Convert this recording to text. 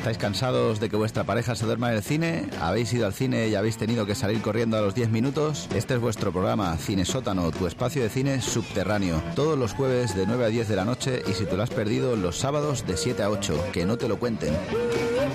¿Estáis cansados de que vuestra pareja se duerma en el cine? ¿Habéis ido al cine y habéis tenido que salir corriendo a los 10 minutos? Este es vuestro programa, Cine Sótano, tu espacio de cine subterráneo. Todos los jueves de 9 a 10 de la noche y si te lo has perdido, los sábados de 7 a 8. Que no te lo cuenten.